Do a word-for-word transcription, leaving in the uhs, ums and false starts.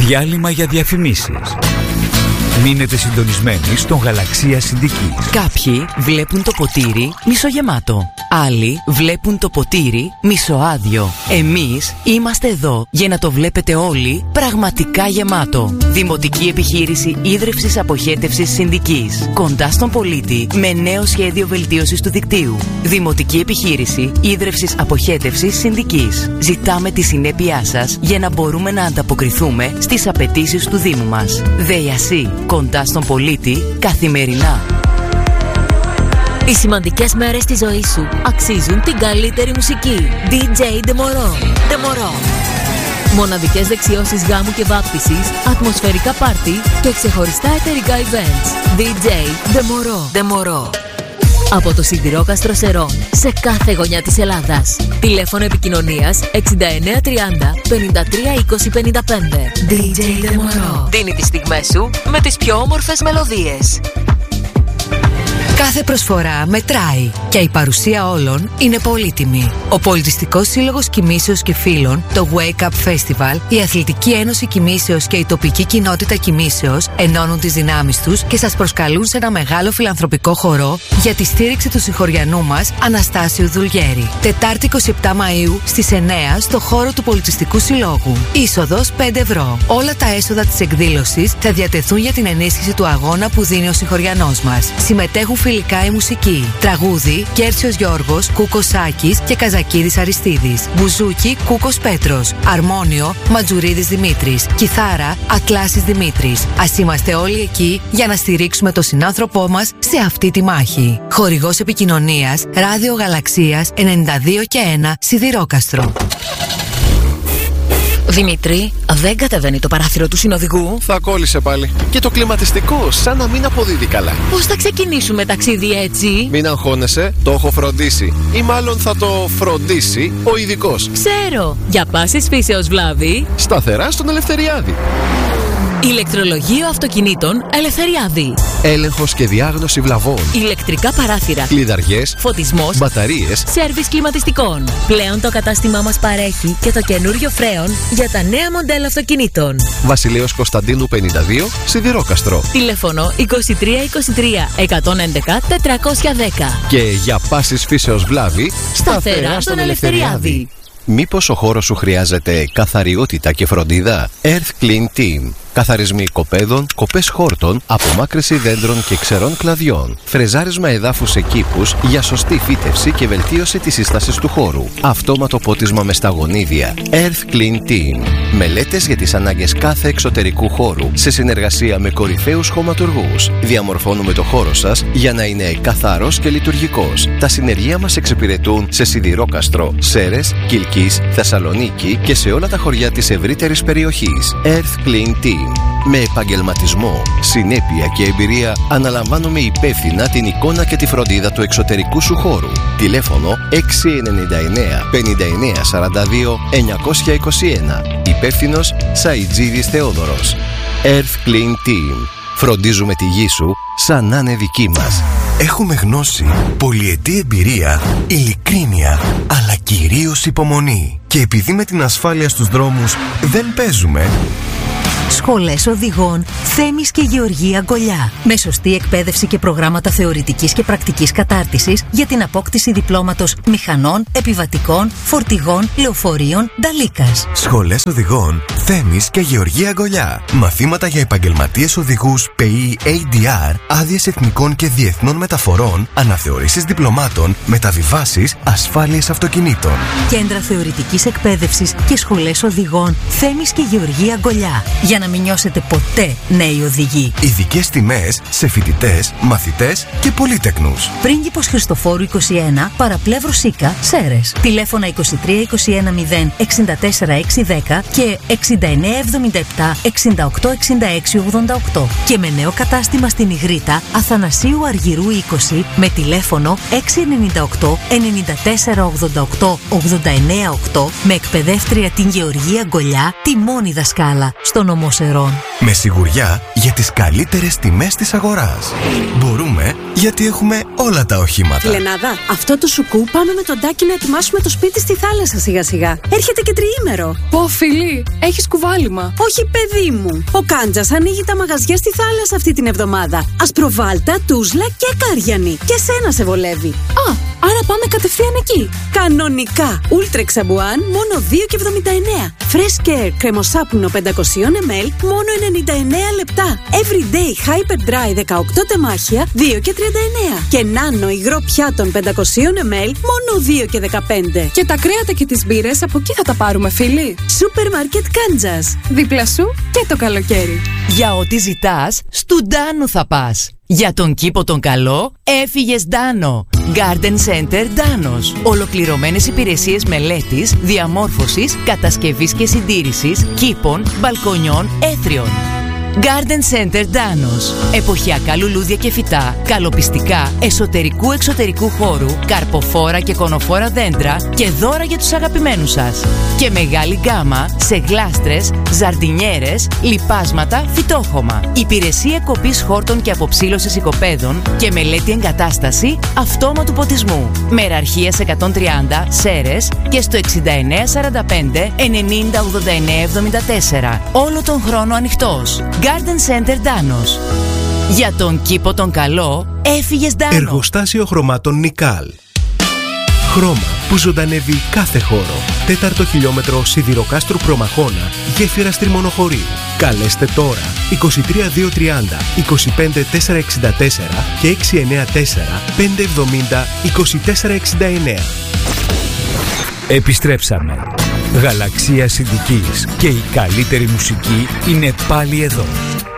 Διάλειμμα για διαφημίσεις. Μείνετε συντονισμένοι στον Γαλαξία Συνδικής. Κάποιοι βλέπουν το ποτήρι μισογεμάτο. Άλλοι βλέπουν το ποτήρι μισοάδιο. Εμείς είμαστε εδώ για να το βλέπετε όλοι πραγματικά γεμάτο. Δημοτική επιχείρηση ίδρυυσης αποχέτευσης Συνδικής. Κοντά στον πολίτη με νέο σχέδιο βελτίωσης του δικτύου. Δημοτική επιχείρηση ίδρυυσης αποχέτευσης Συνδικής. Ζητάμε τη συνέπειά σας για να μπορούμε να ανταποκριθούμε στις απαιτήσεις του Δήμου μας. ΔΕΙΑΣΥ. Κοντά στον πολίτη καθημερινά. Οι σημαντικές μέρες της ζωής σου αξίζουν την καλύτερη μουσική. ντι τζέι Demoro. Demoro. Μοναδικές δεξιώσεις γάμου και βάπτισης, ατμοσφαιρικά πάρτι και ξεχωριστά εταιρικά events. ντι τζέι Demoro. Demoro. Από το Σιδηρόκαστρο Σερών, σε κάθε γωνιά της Ελλάδας. Τηλέφωνο επικοινωνίας εξήντα εννέα τριάντα πενήντα τρία είκοσι πενήντα πέντε. ντι τζέι Demoro. Δίνει τις στιγμές σου με τις πιο όμορφες μελωδίες. Κάθε προσφορά μετράει και η παρουσία όλων είναι πολύτιμη. Ο Πολιτιστικός Σύλλογος Κιμήσεως και Φίλων, το Wake Up Festival, η Αθλητική Ένωση Κιμήσεως και η τοπική κοινότητα Κιμήσεως ενώνουν τις δυνάμεις τους και σας προσκαλούν σε ένα μεγάλο φιλανθρωπικό χορό για τη στήριξη του συγχωριανού μας Αναστάσιου Δουλγέρη. Τετάρτη είκοσι επτά Μαΐου στις εννέα στο χώρο του Πολιτιστικού Συλλόγου. Είσοδος πέντε ευρώ. Όλα τα έσοδα της εκδήλωσης θα διατεθούν για την ενίσχυση του αγώνα που δίνει ο συγχωριανός μας. Συμμετέχουν φιλικά η μουσική. Τραγούδι Κέρτσιος Γιώργος, Κούκος Σάκης και Καζακίδης Αριστίδης. Μπουζούκι Κούκος Πέτρος. Αρμόνιο Ματζουρίδης Δημήτρης. Κιθάρα Ατλάσης Δημήτρης. Ας είμαστε όλοι εκεί για να στηρίξουμε τον συνάνθρωπό μας σε αυτή τη μάχη. Χορηγός επικοινωνίας Ράδιο Γαλαξίας ενενήντα δύο και ένα Σιδηρόκαστρο. Δημήτρη, δεν κατεβαίνει το παράθυρο του συνοδηγού. Θα κόλλησε πάλι. Και το κλιματιστικό, σαν να μην αποδίδει καλά. Πώς θα ξεκινήσουμε ταξίδι έτσι? Μην αγχώνεσαι, το έχω φροντίσει. Ή μάλλον θα το φροντίσει ο ειδικός. Ξέρω. Για πάσης φύσεως βλάβη. Σταθερά στον Ελευθεριάδη. Ηλεκτρολογείο αυτοκινήτων Ελευθεριάδη. Έλεγχος και διάγνωση βλαβών. Ηλεκτρικά παράθυρα. Κλειδαριές. Φωτισμός. Μπαταρίες. Σέρβις κλιματιστικών. Πλέον το κατάστημά μας παρέχει και το καινούριο φρέον για τα νέα μοντέλα αυτοκινήτων. Βασιλέως Κωνσταντίνου πενήντα δύο, Σιδηρόκαστρο. Τηλέφωνο είκοσι τρία είκοσι τρία εκατόν έντεκα τετρακόσια δέκα. Και για πάσης φύσεως βλάβη, σταθερά στον Ελευθεριάδη. Μήπως ο χώρος σου χρειάζεται καθαριότητα και φροντίδα? Earth Clean Team. Καθαρισμοί οικοπαίδων, κοπές χόρτων, απομάκρυνση δέντρων και ξερών κλαδιών. Φρεζάρισμα εδάφους σε κήπους για σωστή φύτευση και βελτίωση της σύστασης του χώρου. Αυτόματο πότισμα με σταγονίδια. Earth Clean Team. Μελέτες για τις ανάγκες κάθε εξωτερικού χώρου σε συνεργασία με κορυφαίους χωματουργούς. Διαμορφώνουμε το χώρο σας για να είναι καθαρός και λειτουργικός. Τα συνεργεία μας εξυπηρετούν σε Σιδηρόκαστρο, Σέρες, Κιλκής, Θεσσαλονίκη και σε όλα τα χωριά της ευρύτερης περιοχής. Earth Clean Team. Με επαγγελματισμό, συνέπεια και εμπειρία αναλαμβάνουμε υπεύθυνα την εικόνα και τη φροντίδα του εξωτερικού σου χώρου. Τηλέφωνο έξι εννιά εννέα πενήντα εννέα σαράντα δύο εννιακόσια είκοσι ένα. Υπεύθυνος Σαιτζίδης Θεόδωρος. Earth Clean Team. Φροντίζουμε τη γη σου σαν να είναι δική μας. Έχουμε γνώση, πολυετή εμπειρία, ειλικρίνεια, αλλά κυρίως υπομονή. Και επειδή με την ασφάλεια στους δρόμους δεν παίζουμε... Σχολές οδηγών Θέμης και Γεωργία Γκολιά. Με σωστή εκπαίδευση και προγράμματα θεωρητικής και πρακτικής κατάρτισης για την απόκτηση διπλώματος μηχανών, επιβατικών, φορτηγών, λεωφορείων, νταλίκας. Σχολές οδηγών Θέμης και Γεωργία Γκολιά. Μαθήματα για επαγγελματίες οδηγούς ΠΕΗ έι ντι αρ, άδειες εθνικών και διεθνών μεταφορών, αναθεωρήσεις διπλωμάτων, μεταβιβάσεις, ασφάλειες αυτοκινήτων. Κέντρα θεωρητικής εκπαίδευσης και σχολές οδηγών Θέμης και Γεωργία Γκολιά. Για να μην νιώσετε ποτέ νέοι οδηγοί. Ειδικές τιμές σε φοιτητές, μαθητές και πολύτεκνους. Πρίγκιπος Χριστοφόρου είκοσι ένα, παραπλεύρου Σίκα, Σέρες. Τηλέφωνα είκοσι τρία είκοσι ένα μηδέν εξήντα τέσσερα εξακόσια δέκα και εξήντα εννέα εβδομήντα επτά εξήντα οκτώ εξήντα έξι ογδόντα οκτώ. Και με νέο κατάστημα στην Ιγρήτα, Αθανασίου Αργυρού είκοσι, με τηλέφωνο έξι εννιά οκτώ εννιά τέσσερα ογδόντα οκτώ ογδόντα εννέα οκτώ, με εκπαιδεύτρια την Γεωργία Γκολιά, τη μόνη δασκάλα στον νομό Σερών. Με σιγουριά για τις καλύτερες τιμές της αγοράς. Μπορούμε γιατί έχουμε όλα τα οχήματα. Φιλενάδα, αυτό το σουκού πάμε με τον Τάκη να ετοιμάσουμε το σπίτι στη θάλασσα σιγά σιγά. Έρχεται και τριήμερο. Πω φίλη, έχεις κουβάλιμα. Όχι παιδί μου. Ο Κάντζας ανοίγει τα μαγαζιά στη θάλασσα αυτή την εβδομάδα. Ασπροβάλτα, Τούσλα και Κάριανη. Και σένα σε βολεύει. Α, άρα πάμε κατευθείαν εκεί. Κανονικά. Ultrex Σαμπουάν μόνο δύο και εβδομήντα εννέα. Fresh Care κρεμοσάπνο πεντακόσια μιλιλίτρων μόνο ενενήντα εννέα λεπτά. Everyday Hyper Dry δεκαοκτώ τεμάχια δύο και τριάντα εννέα. Και Nano υγρό πιάτων πεντακόσια μιλιλίτρων μόνο δύο και δεκαπέντε. Και τα κρέατα και τις μπύρες από εκεί θα τα πάρουμε, φίλοι. Σούπερ Μάρκετ Κάντζας. Δίπλα σου και το καλοκαίρι. Για ό,τι ζητάς, στου Ντάνο θα πας. Για τον κήπο τον καλό, έφυγες Ντάνο. Garden Center Ντάνος. Ολοκληρωμένες υπηρεσίες μελέτης, διαμόρφωσης, κατασκευής και συντήρησης κήπων, μπαλκονιών, έθριων. Garden Center Ντάνος. Εποχιακά λουλούδια και φυτά, καλοπιστικά, εσωτερικού-εξωτερικού χώρου, καρποφόρα και κονοφόρα δέντρα και δώρα για τους αγαπημένους σας. Και μεγάλη γκάμα σε γλάστρες, ζαρντινιέρες, λιπάσματα, φυτόχωμα. Υπηρεσία κοπής χόρτων και αποψήλωσης οικοπαίδων και μελέτη εγκατάσταση αυτόματου ποτισμού. Μεραρχίας εκατόν τριάντα, Σέρες και στο εξήντα εννέα σαράντα πέντε ενενήντα ογδόντα εννέα εβδομήντα τέσσερα. Όλο τον χρόνο ανοιχτός. Garden Center Ντάνος. Για τον κήπο τον καλό, έφυγες Ντάνο. Εργοστάσιο χρωμάτων Νικάλ. Χρώμα που ζωντανεύει κάθε χώρο. Τέταρτο χιλιόμετρο Σιδηροκάστρου Προμαχώνα, γέφυρα Στριμονοχωρίου. Καλέστε τώρα είκοσι τρία διακόσια τριάντα είκοσι πέντε τετρακόσια εξήντα τέσσερα και έξι εννέα τέσσερα πεντακόσια εβδομήντα είκοσι τέσσερα εξήντα εννέα. Επιστρέψαμε. Γαλαξία Συντικής και η καλύτερη μουσική είναι πάλι εδώ.